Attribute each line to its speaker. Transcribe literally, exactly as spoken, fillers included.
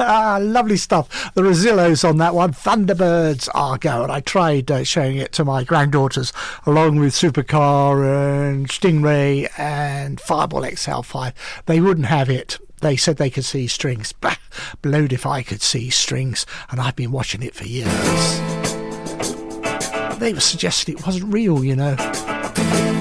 Speaker 1: Lovely stuff. The Rosillos on that one. Thunderbirds Argo. And I tried uh, showing it to my granddaughters along with Supercar and Stingray and Fireball X L five. They wouldn't have it. They said they could see strings. Bah, blowed if I could see strings. And I've been watching it for years. They were suggesting it wasn't real, you know.